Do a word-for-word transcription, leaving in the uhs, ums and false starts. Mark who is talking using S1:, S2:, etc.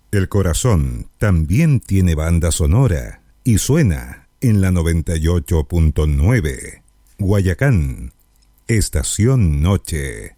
S1: El corazón también tiene banda sonora y suena en la noventa y ocho punto nueve. Guayacán, Estación Noche.